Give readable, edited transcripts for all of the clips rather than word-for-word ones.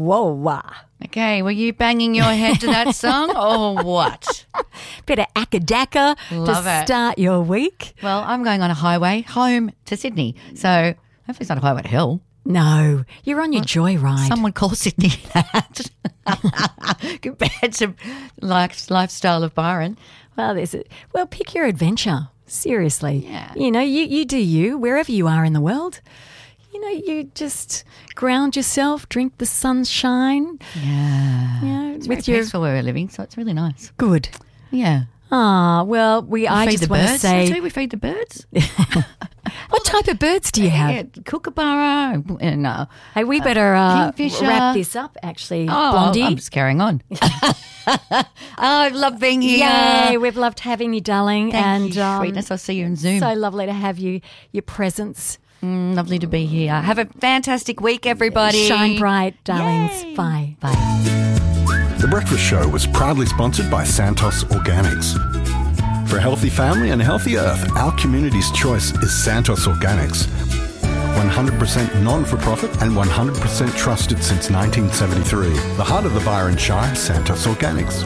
whoa. Okay, were you banging your head to that song or what? Bit of akadaka to start your week. Well, I'm going on a highway home to Sydney, so hopefully it's not a highway to hell. No, you're on your joyride. Someone call Sydney that compared to lifestyle of Byron. Well, pick your adventure. Seriously. Yeah. You know, you do you, wherever you are in the world. You know, you just ground yourself, drink the sunshine. Yeah. You know, it's very peaceful where we're living, so it's really nice. Good. Yeah. Well, I just want to say... We feed the birds. What type of birds do you have? Yeah, kookaburra. No. Hey, we better wrap this up, actually, Blondie. I'm just carrying on. I love being here. Yay, we've loved having you, darling. Thank you, sweetness. I'll see you in Zoom. So lovely to have you, your presence. Lovely to be here. Have a fantastic week, everybody. Shine bright, darlings. Yay. Bye. The Breakfast Show was proudly sponsored by Santos Organics. For a healthy family and a healthy earth, our community's choice is Santos Organics. 100% non-for-profit and 100% trusted since 1973. The heart of the Byron Shire, Santos Organics.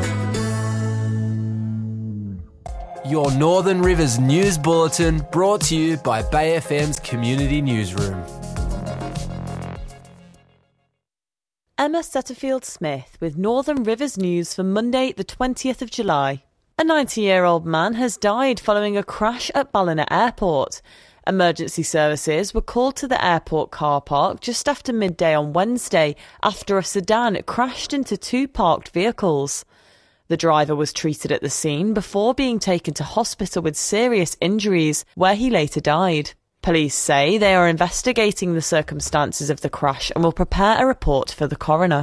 Your Northern Rivers News Bulletin, brought to you by Bay FM's Community Newsroom. Emma Setterfield-Smith with Northern Rivers News for Monday the 20th of July. A 90-year-old man has died following a crash at Ballina Airport. Emergency services were called to the airport car park just after midday on Wednesday after a sedan crashed into two parked vehicles. The driver was treated at the scene before being taken to hospital with serious injuries, where he later died. Police say they are investigating the circumstances of the crash and will prepare a report for the coroner.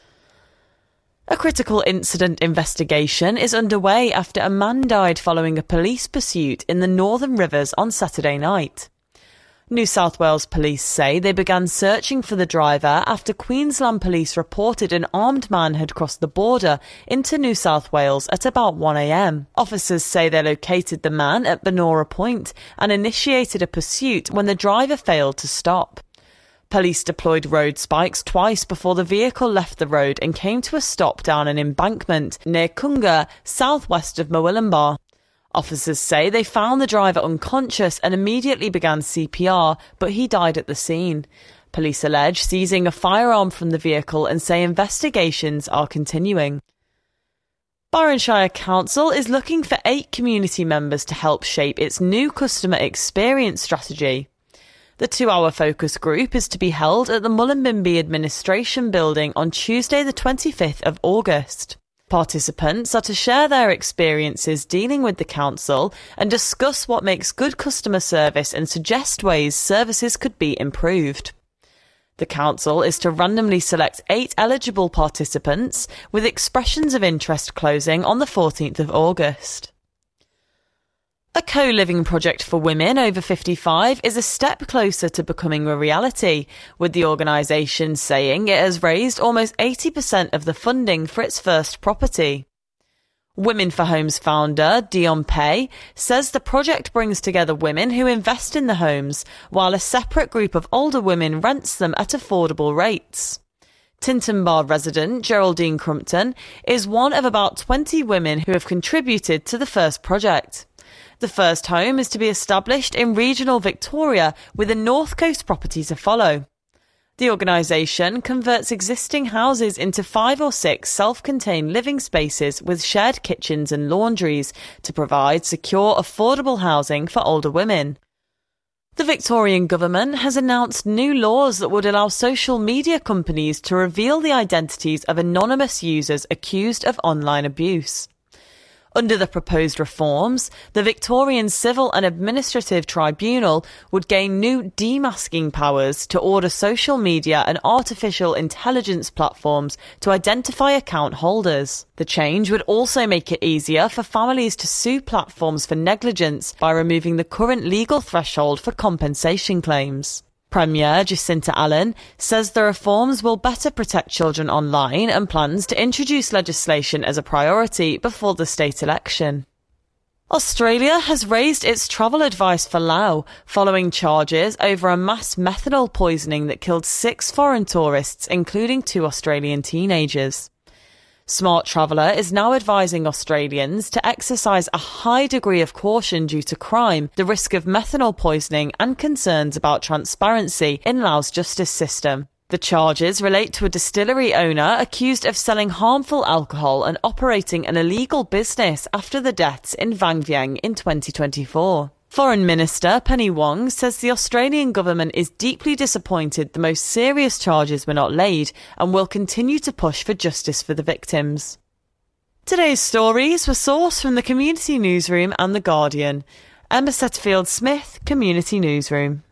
A critical incident investigation is underway after a man died following a police pursuit in the Northern Rivers on Saturday night. New South Wales police say they began searching for the driver after Queensland police reported an armed man had crossed the border into New South Wales at about 1 a.m. Officers say they located the man at Benora Point and initiated a pursuit when the driver failed to stop. Police deployed road spikes twice before the vehicle left the road and came to a stop down an embankment near Kunga, southwest of Murwillumbah. Officers say they found the driver unconscious and immediately began CPR, but he died at the scene. Police allege seizing a firearm from the vehicle and say investigations are continuing. Byron Shire Council is looking for 8 community members to help shape its new customer experience strategy. The 2-hour focus group is to be held at the Mullumbimby Administration Building on Tuesday the 25th of August. Participants are to share their experiences dealing with the council and discuss what makes good customer service and suggest ways services could be improved. The council is to randomly select 8 eligible participants, with expressions of interest closing on the 14th of August. A co-living project for women over 55 is a step closer to becoming a reality, with the organisation saying it has raised almost 80% of the funding for its first property. Women for Homes founder Dion Pei says the project brings together women who invest in the homes, while a separate group of older women rents them at affordable rates. Tinton resident Geraldine Crumpton is one of about 20 women who have contributed to the first project. The first home is to be established in regional Victoria, with a North Coast property to follow. The organisation converts existing houses into 5 or 6 self-contained living spaces with shared kitchens and laundries to provide secure, affordable housing for older women. The Victorian government has announced new laws that would allow social media companies to reveal the identities of anonymous users accused of online abuse. Under the proposed reforms, the Victorian Civil and Administrative Tribunal would gain new demasking powers to order social media and artificial intelligence platforms to identify account holders. The change would also make it easier for families to sue platforms for negligence by removing the current legal threshold for compensation claims. Premier Jacinta Allen says the reforms will better protect children online and plans to introduce legislation as a priority before the state election. Australia has raised its travel advice for Laos following charges over a mass methanol poisoning that killed 6 foreign tourists, including 2 Australian teenagers. Smart Traveller is now advising Australians to exercise a high degree of caution due to crime, the risk of methanol poisoning and concerns about transparency in Laos' justice system. The charges relate to a distillery owner accused of selling harmful alcohol and operating an illegal business after the deaths in Vang Vieng in 2024. Foreign Minister Penny Wong says the Australian government is deeply disappointed the most serious charges were not laid and will continue to push for justice for the victims. Today's stories were sourced from the Community Newsroom and The Guardian. Emma Setterfield-Smith, Community Newsroom.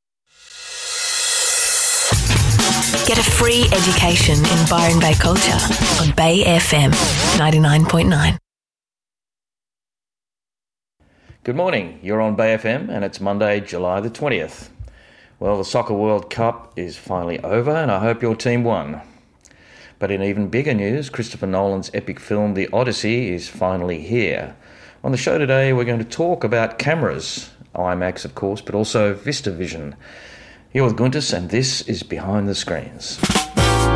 Get a free education in Byron Bay culture on Bay FM 99.9. Good morning, you're on Bay FM and it's Monday, July the 20th. Well, the Soccer World Cup is finally over and I hope your team won. But in even bigger news, Christopher Nolan's epic film The Odyssey is finally here. On the show today we're going to talk about cameras, IMAX of course, but also VistaVision. You're with Guntis and this is Behind the Screens.